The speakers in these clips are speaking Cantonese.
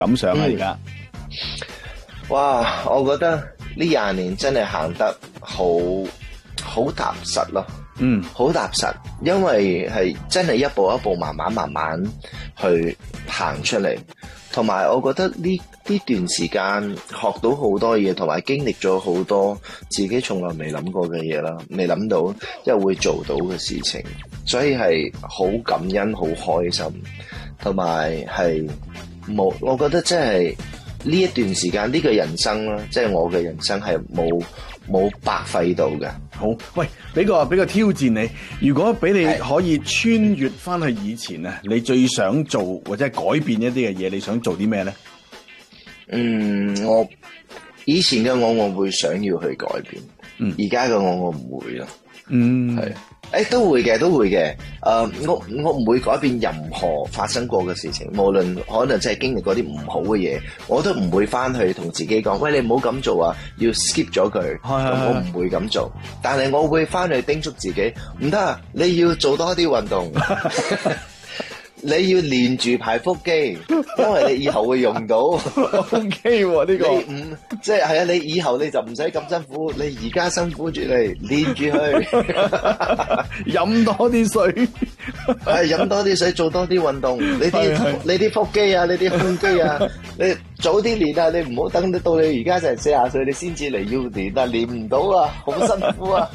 感想啊？而家哇，我覺得呢20年真係行得好踏實咯。好踏實，因為係真係一步一步慢慢去行出嚟，同埋我覺得呢段時間學到好多嘢，同埋經歷咗好多自己從來未諗過嘅嘢啦，未諗到即係會做到嘅事情，所以係好感恩、好開心，同埋係我覺得真係呢一段時間呢個人生啦，即係我嘅人生係冇白費到嘅。 好，喂，俾個挑戰你，如果俾你可以穿越翻去以前啊，你最想做或者係改變一啲嘅嘢，你想做啲咩咧？ 我以前嘅我會想要去改變，而家嘅我唔會咯。係，都會嘅。我唔會改變任何發生過嘅事情，無論可能真係經歷過啲唔好嘅嘢，我都唔會翻去同自己講，喂，你唔好咁做啊，要 skip 咗佢。我唔會咁做，但係我會翻去叮囑自己，唔得啊，你要做多啲運動。你要練住排腹肌，因為你以後會用到。 腹肌喎呢個， 即係啊！你以後你就唔使咁辛苦，你而家辛苦住嚟練住去， 飲多啲水， 飲多啲水，做多啲運動。你啲腹肌啊，你啲胸肌啊，你早啲練啊！你唔好等到你而家成40歲，你先至嚟要練啊！練唔到啊，好辛苦啊。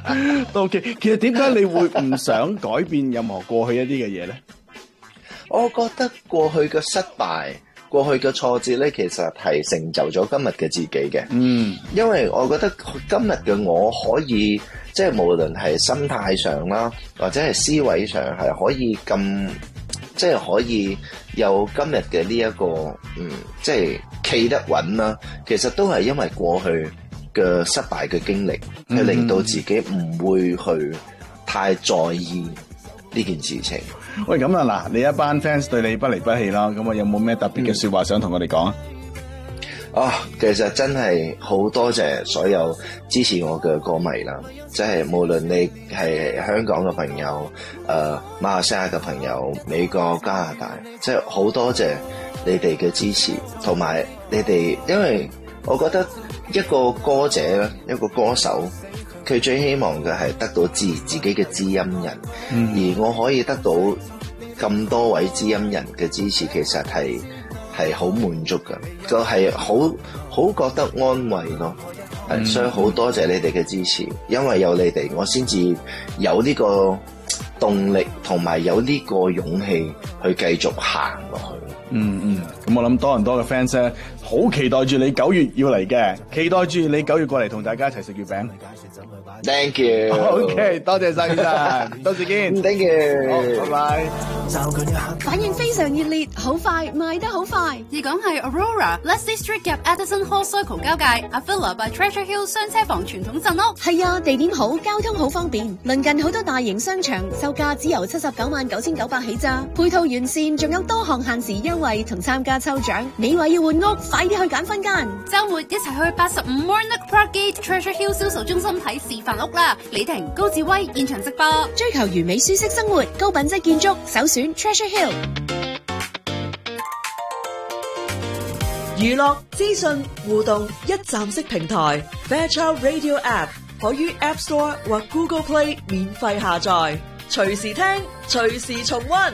OK， 其實點解你會唔想改變任何過去一啲嘅嘢咧？ 我覺得過去嘅失敗、過去嘅挫折咧，其實係成就咗今日嘅自己嘅。因為我覺得今日嘅我可以，即係無論係心態上啦，或者係思維上，係可以咁，即係可以有今日嘅呢一個，即係企得穩啦。其實都係因為過去嘅失敗嘅經歷，係令到自己唔會去太在意呢件事情。 喂，咁啊嗱，你一班 fans 對你不離不棄啦，咁啊有冇咩特別嘅說話想同我哋講啊？ 其實真係好多謝所有支持我嘅歌迷啦，即係無論你係香港嘅朋友、馬來西亞嘅朋友、美國、加拿大，即係好多謝你哋嘅支持，同埋你哋，因為我覺得一個歌者咧，一個歌手，佢最希望嘅係得到自己嘅知音人，而我可以得到咁多位知音人嘅支持，其實係好滿足嘅，就係好覺得安慰咯。所以好多謝你哋嘅支持，因為有你哋，我先至有呢個動力同埋有呢個勇氣去繼續行落去。 咁我諗多倫多嘅 fans 咧，好期待住你9月要嚟嘅，期待住你9月過嚟同大家一齊食月餅。 Thank you。 OK， 多謝晒先生，到時見。 Thank you。 好，拜拜。 反應非常熱烈，好快賣得好快。 而講係 Aurora、Leslie Street 夾 Addison Hall Circle 交界 Avila by Treasure Hill 雙車房傳統鎮屋。 係啊，地點好，交通好方便，鄰近好多大型商場，售價只由799900起咋，配套完善，仲有多項限時優惠同參加抽獎。你話要換屋，快啲去揀分間。 週末一齊去85 Mornock Park Gate Treasure Hill 銷售中心睇示範屋啦！李婷、高志威現場直播， 追求完美舒適生活，高品質建築，首選 Treasure Hill。 娛樂資訊互動一站式平台 Fairchild Radio App 可於 App Store 或 Google Play 免費下載，隨時聽，隨時重溫。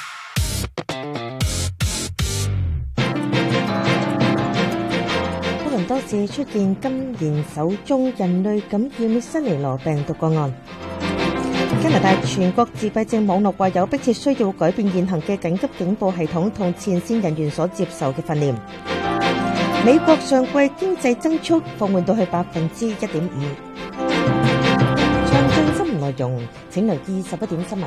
多倫多市出現今年首宗人類感染新尼羅病毒個案。加拿大全國自閉症網絡話有迫切需要改變現行嘅緊急警報系統同前線人員所接受嘅訓練。美國上季經濟增速放緩到去1.5%。詳盡新聞內容，請留意11點新聞。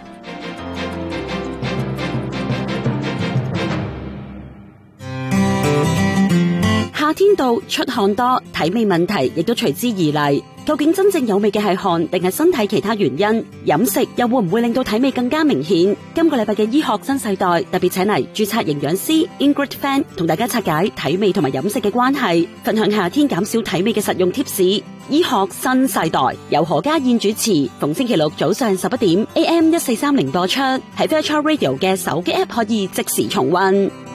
夏天到，出汗多，體味問題亦都隨之而嚟。究竟真正有味嘅係汗定係身體其他原因？飲食又會唔會令到體味更加明顯？今個禮拜嘅醫學新世代特別請嚟註冊營養師 Ingrid Fan 同大家拆解體味同埋飲食嘅關係，分享夏天減少體味嘅實用貼士。醫學新世代由何家燕主持，逢星期六早上11點 AM 1430播出，喺 Fairchild Radio 嘅手機 App 可以即時重溫。